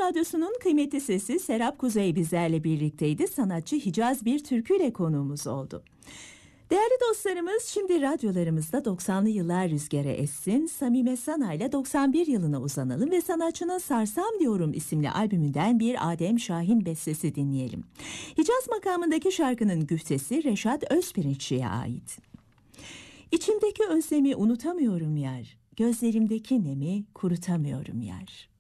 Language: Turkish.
Radyosu'nun kıymetli sesi Serap Kuzey bizlerle birlikteydi. Sanatçı Hicaz bir türküyle konuğumuz oldu. Değerli dostlarımız, şimdi radyolarımızda 90'lı yıllar rüzgara essin. Samime Sana ile 91 yılına uzanalım ve sanatçının Sarsam Diyorum isimli albümünden bir Adem Şahin bestesi dinleyelim. Hicaz makamındaki şarkının güftesi Reşat Özpirinççi'ye ait. İçimdeki özlemi unutamıyorum yar, gözlerimdeki nemi kurutamıyorum yar.